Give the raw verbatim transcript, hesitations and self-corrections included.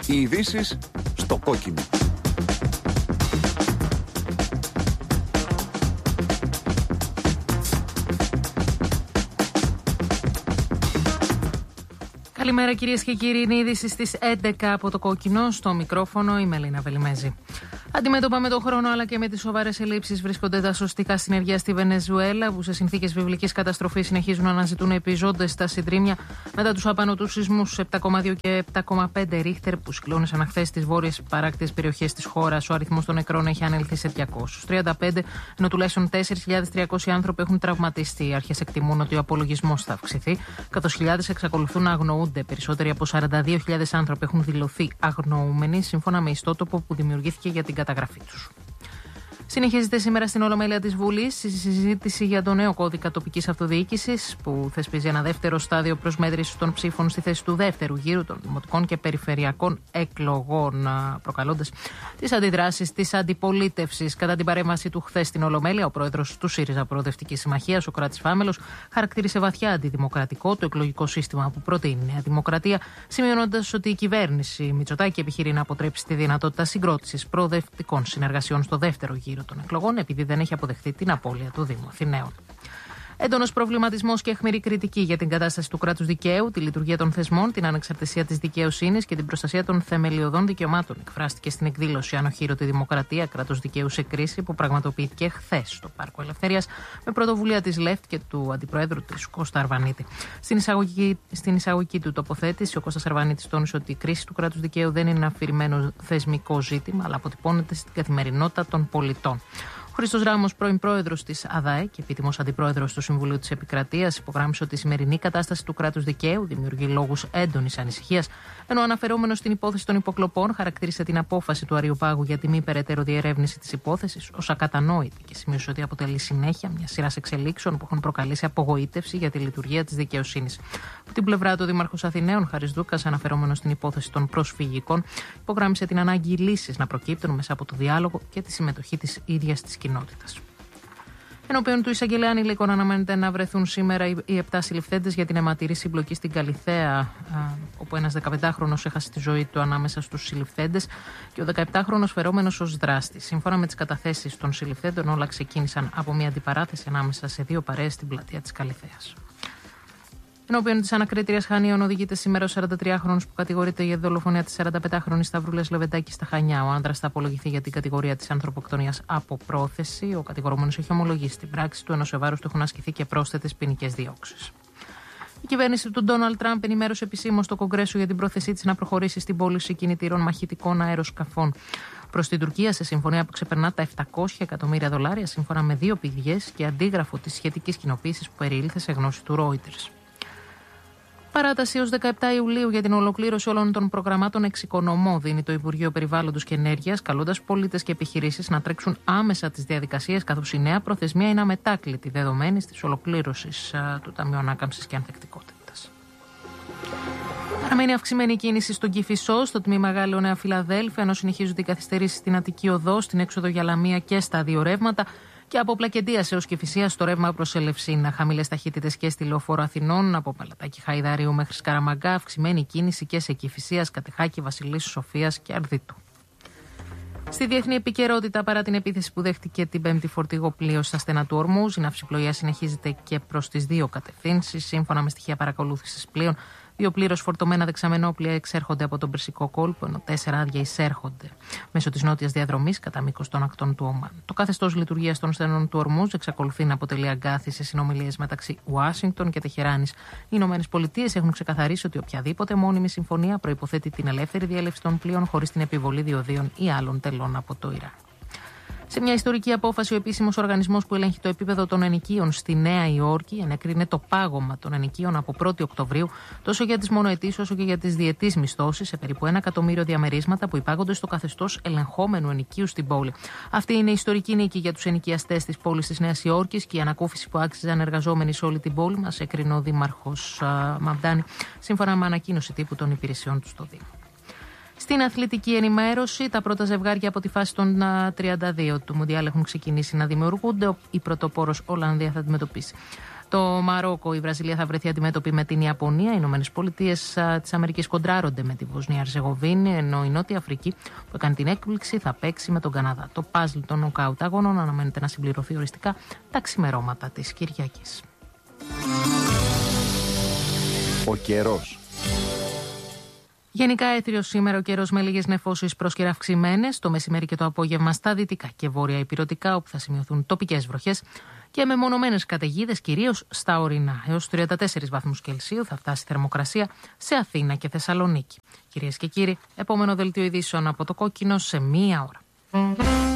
Οι ειδήσεις στο κόκκινο. Καλημέρα κυρίες και κύριοι, είναι η είδηση στις έντεκα από το κόκκινο. Στο μικρόφωνο η Μελίνα Βελιμέζη. Αντιμέτωπα με τον χρόνο αλλά και με τις σοβαρές ελλείψεις βρίσκονται τα σωστικά συνεργεία στη Βενεζουέλα, που σε συνθήκες βιβλικής καταστροφής συνεχίζουν να αναζητούν επιζώντες στα συντρίμμια μετά τους απανωτούς σεισμούς επτά κόμμα δύο και επτά κόμμα πέντε ρίχτερ που σκλώνησαν χθες στις βόρειες παράκτιες περιοχές της χώρας. Ο αριθμός των νεκρών έχει ανέλθει σε διακόσιους τριάντα πέντε, ενώ τουλάχιστον τέσσερις χιλιάδες τριακόσιοι άνθρωποι έχουν τραυματιστεί. Οι αρχές εκτιμούν ότι ο απολογισμός θα αυξηθεί, καθώς χιλιάδες εξακολουθούν να αγνοούνται. Περισσότεροι από σαράντα δύο χιλιάδες άνθρωποι έχουν δηλωθεί αγνοούμενοι, σύμφωνα με ιστότοπο που δημιουργήθηκε για την καταγραφή τους. Συνεχίζεται σήμερα στην Ολομέλεια της Βουλής η συζήτηση για το νέο κώδικα τοπικής αυτοδιοίκησης, που θεσπίζει ένα δεύτερο στάδιο προσμέτρησης των ψήφων στη θέση του δεύτερου γύρου των δημοτικών και περιφερειακών εκλογών, προκαλώντας τις αντιδράσεις της αντιπολίτευσης. Κατά την παρέμβαση του χθες στην Ολομέλεια, ο πρόεδρος του ΣΥΡΙΖΑ Προοδευτικής Συμμαχίας, ο Κράτης Φάμελος, χαρακτήρισε βαθιά αντιδημοκρατικό το εκλογικό σύστημα που προτείνει η Νέα Δημοκρατία, σημειώνοντας ότι η κυβέρνηση Μητσοτάκη επιχειρεί να αποτρέψει τη δυνατότητα συγκρότησης προοδευτικών συνεργασιών στο δεύτερο γύρο των εκλογών, επειδή δεν έχει αποδεχθεί την απώλεια του Δήμου Αθηναίων. Έντονος προβληματισμός και αιχμηρή κριτική για την κατάσταση του κράτους δικαίου, τη λειτουργία των θεσμών, την ανεξαρτησία της δικαιοσύνης και την προστασία των θεμελιωδών δικαιωμάτων εκφράστηκε στην εκδήλωση Ανοχήρωτη Δημοκρατία, κράτος δικαίου σε κρίση, που πραγματοποιήθηκε χθες στο Πάρκο Ελευθερίας με πρωτοβουλία της ΛΕΦΤ και του αντιπροέδρου της Κώστα Αρβανίτη. Στην εισαγωγική, στην εισαγωγική του τοποθέτηση, ο Κώστας Αρβανίτης τόνισε ότι η κρίση του κράτους δικαίου δεν είναι ένα αφηρημένο θεσμικό ζήτημα, αλλά αποτυπώνεται στην καθημερινότητα των πολιτών. Ο Χρήστος Ράμος, πρώην πρόεδρος της ΑΔΑΕ και επίτιμος αντιπρόεδρος του Συμβουλίου της Επικρατείας, υπογράμμισε ότι η σημερινή κατάσταση του κράτους δικαίου δημιουργεί λόγους έντονης ανησυχίας, ενώ αναφερόμενος στην υπόθεση των υποκλοπών, χαρακτήρισε την απόφαση του Αριοπάγου για τη μη περαιτέρω διερεύνηση της υπόθεσης ως ακατανόητη και σημείωσε ότι αποτελεί συνέχεια μια σειρά εξελίξεων που έχουν προκαλέσει απογοήτευση για τη λειτουργία της δικαιοσύνης. Από την πλευρά του, ο Δήμαρχος Αθηναίων, Χάρης Δούκας, αναφερόμενος στην υπόθεση των προσφυγικών, υπογράμμισε την ανάγκη λύσεις να προκύπτουν μέσα από το διάλογο και τη συμμετοχή της ίδιας της κοινότητας. Ενώπιον του εισαγγελέα ανηλίκων αναμένεται να βρεθούν σήμερα οι επτά συλληφθέντες για την αιματηρή συμπλοκή στην Καλιθέα, όπου ένας δεκαπεντάχρονος έχασε τη ζωή του ανάμεσα στους συλληφθέντες και ο δεκαεπτάχρονος φερόμενος ως δράστης. Σύμφωνα με τις καταθέσεις των συλληφθέντων, όλα ξεκίνησαν από μια αντιπαράθεση ανάμεσα σε δύο παρέες στην πλατεία της Καλιθέας. Ενώπιον της ανακρίτριας Χανίων οδηγείται σήμερα ο σαραντατριάχρονος που κατηγορείται για δολοφονία της σαρανταπεντάχρονης Σταυρούλας Λεβεντάκη στα Χανιά. Ο άνδρας θα απολογηθεί για την κατηγορία της ανθρωποκτονίας από πρόθεση. Ο κατηγορούμενος έχει ομολογήσει την πράξη του, ενώ σε βάρος του έχουν ασκηθεί και πρόσθετες ποινικές διώξεις. Η κυβέρνηση του Ντόναλντ Τραμπ ενημέρωσε επισήμως στο Κογκρέσο για την πρόθεσή της να προχωρήσει στην πώληση κινητήρων μαχητικών αεροσκαφών προς την Τουρκία, σε συμφωνία που ξεπερνά τα επτακόσια εκατομμύρια δολάρια, σύμφωνα με δύο πηγές και αντίγραφο της σχετικής κοινοποίησης που περιήλθε σε γνώση του Reuters. Παράταση έως δεκαεπτά Ιουλίου για την ολοκλήρωση όλων των προγραμμάτων εξοικονομώ δίνει το Υπουργείο Περιβάλλοντος και Ενέργειας, καλώντας πολίτες και επιχειρήσεις να τρέξουν άμεσα τις διαδικασίες, καθώς η νέα προθεσμία είναι αμετάκλητη δεδομένη της ολοκλήρωσης του Ταμείου Ανάκαμψης και Ανθεκτικότητας. Παραμένει αυξημένη η κίνηση στον Κηφισό, στο τμήμα Γάλλιο Νέα Φιλαδέλφια, ενώ συνεχίζονται οι καθυστερήσεις στην Αττική Οδό, στην έξοδο για Λαμία και στα δύο ρεύματα. Και από Πλακεντίας έως Κηφισίας στο ρεύμα προς Ελευσίνα. Χαμηλές ταχύτητες και στη Λεωφόρο Αθηνών, από Παλατάκι Χαϊδαρίου μέχρι Σκαραμαγκά. Αυξημένη κίνηση και σε Κηφισίας, Κατεχάκη, Βασιλής, Σοφίας και Αρδίτου. Στη διεθνή επικαιρότητα, παρά την επίθεση που δέχτηκε την Πέμπτη φορτηγό πλοίο στα στενά του Ορμούζ, η ναυσιπλοεία συνεχίζεται και προς τις δύο κατευθύνσεις. Σύμφωνα με στοιχεία παρακολούθησης πλοίων, δύο πλήρως φορτωμένα δεξαμενόπλοια εξέρχονται από τον Περσικό κόλπο, ενώ τέσσερα άδεια εισέρχονται μέσω της νότιας διαδρομής κατά μήκος των ακτών του Ομάν. Το καθεστώς λειτουργίας των στενών του Ορμούζ εξακολουθεί να αποτελεί αγκάθι σε συνομιλίες μεταξύ Ουάσιγκτον και Τεχεράνης. Οι Ηνωμένες Πολιτείες έχουν ξεκαθαρίσει ότι οποιαδήποτε μόνιμη συμφωνία προϋποθέτει την ελεύθερη διέλευση των πλοίων χωρίς την επιβολή διοδίων ή άλλων τελών από το Ιράν. Σε μια ιστορική απόφαση, ο επίσημος οργανισμός που ελέγχει το επίπεδο των ενοικίων στη Νέα Υόρκη ενέκρινε το πάγωμα των ενοικίων από πρώτη Οκτωβρίου τόσο για τις μονοετής όσο και για τις διετής μισθώσεις σε περίπου ένα εκατομμύριο διαμερίσματα που υπάγονται στο καθεστώς ελεγχόμενου ενοικίου στην πόλη. Αυτή είναι η ιστορική νίκη για τους ενοικιαστές της πόλης της Νέας Υόρκης και η ανακούφιση που άξιζαν εργαζόμενοι σε όλη την πόλη, μας έκρινε ο Δήμαρχος Μαμντάνη, σύμφωνα με ανακοίνωση τύπου των υπηρεσιών του στο Δήμο. Στην αθλητική ενημέρωση, τα πρώτα ζευγάρια από τη φάση των τριάντα δύο του Μουντιάλ έχουν ξεκινήσει να δημιουργούνται. Η πρωτοπόρος Ολλανδία θα αντιμετωπίσει Το Μαρόκο, η Βραζιλία θα βρεθεί αντιμέτωπη με την Ιαπωνία. Οι Ηνωμένες Πολιτείες της Αμερικής κοντράρονται με τη Βοσνία Ερζεγοβίνη, ενώ η Νότια Αφρική που έκανε την έκπληξη θα παίξει με τον Καναδά. Το παζλ των νοκάουτ αγώνων αναμένεται να συμπληρωθεί οριστικά τα ξημερώματα της Κυριακής. Ο καιρός. Γενικά έθριος σήμερα ο καιρός με λίγες νεφώσεις πρόσκαιρα αυξημένες. Το μεσημέρι και το απόγευμα στα δυτικά και βόρεια ηπειρωτικά, όπου θα σημειωθούν τοπικές βροχές και μεμονωμένες καταιγίδες, κυρίως στα ορεινά. Έως τριάντα τέσσερις βαθμούς Κελσίου θα φτάσει η θερμοκρασία σε Αθήνα και Θεσσαλονίκη. Κυρίες και κύριοι, επόμενο δελτίο ειδήσεων από το Κόκκινο σε μία ώρα.